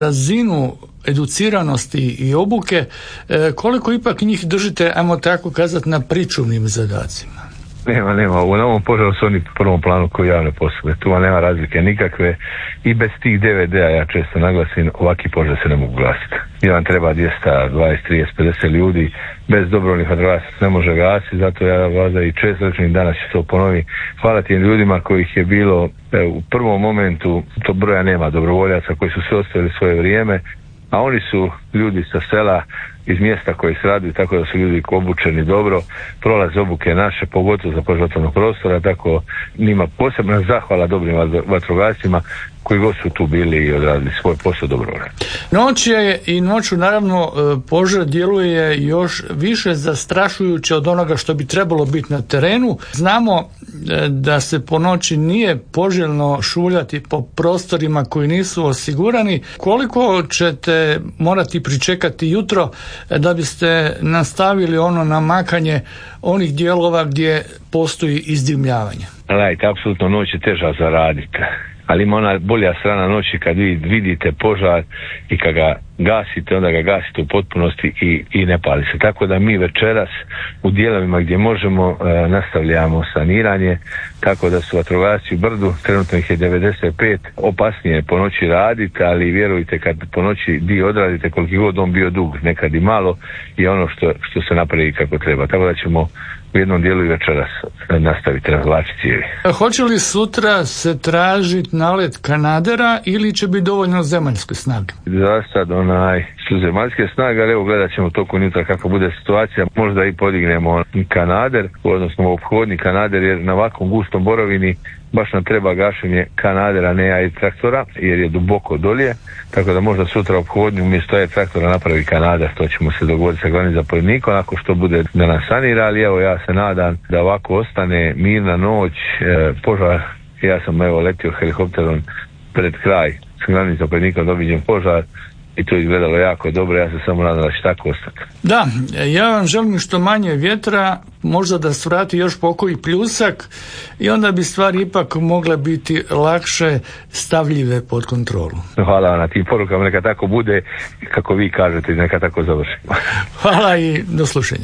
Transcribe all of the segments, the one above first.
razinu educiranosti i obuke, koliko ipak njih držite, ajmo tako kazati, na pričuvnim zadacima? Nema. U novom požaru su oni u prvom planu koji javne postrojbe. Tu nema razlike nikakve i bez tih DVD-a, ja često naglasim, ovaki požar se ne mogu gasiti. Jedan treba 200, 20, 30, 50 ljudi, bez dobrovoljnih vatrogasaca ne može gasiti, zato ja vas i često rečem, danas će to ponovi. Hvala tim ljudima kojih je bilo u prvom momentu, to broja nema, dobrovoljaca koji su se ostavili svoje vrijeme, a oni su ljudi sa sela, iz mjesta koji se radi, tako da su ljudi obučeni dobro, prolaze obuke naše, pogotovo za požrtvovnog prostora, tako njima posebna zahvala dobrim vatrogascima koji god su tu bili i odradili svoj posao dobrovoljno. Noć je i noću naravno požar djeluje još više zastrašujuće od onoga što bi trebalo biti na terenu. Znamo da se po noći nije poželjno šuljati po prostorima koji nisu osigurani. Koliko ćete morati pričekati jutro da biste nastavili ono namakanje onih dijelova gdje postoji izdimljavanje? Gledajte, apsolutno noć je teža za raditi. Ali ima ona bolja strana noći kad vi vidite požar i kad ga gasite, onda ga gasite u potpunosti i ne pali se. Tako da mi večeras u dijelovima gdje možemo nastavljamo saniranje, tako da su vatrogasci u Brdu, trenutno ih je 95, opasnije po noći raditi, ali vjerujte kad po noći dio odradite, koliko god on bio dug, nekad i malo, je ono što se napravi kako treba. Tako da ćemo u jednom dijelu i večeras nastaviti razvlačiti cijevi. Hoće li sutra se tražiti nalet kanadera ili će biti dovoljno zemaljske snage? Za sad su zemaljske snage, ali evo gledat ćemo tokom jutra kako bude situacija. Možda i podignemo kanader, odnosno ophodni kanader, jer na ovakvom gustom borovini baš nam treba gašenje kanadera, ne air traktora, jer je duboko dolje, tako da možda sutra ophodnju umjesto air traktora napravi kanader, to ćemo se dogovoriti sa glavnim zapovjednikom, ako što bude da nas sanira, ali evo ja se nadam da ovako ostane mirna noć, požar, ja sam evo letio helikopterom pred kraj s glavnim zapovjednikom da obiđem požar i to izgledalo jako dobro, ja se samo nadam da će tako ostati. Da, ja vam želim što manje vjetra, možda da svrati još pokoji pljusak i onda bi stvari ipak mogle biti lakše stavljive pod kontrolu. Hvala vam na tim porukama, neka tako bude kako vi kažete, neka tako završimo. Hvala i do slušanja.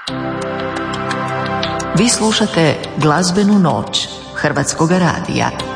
Vi slušate Glazbenu noć Hrvatskoga radija.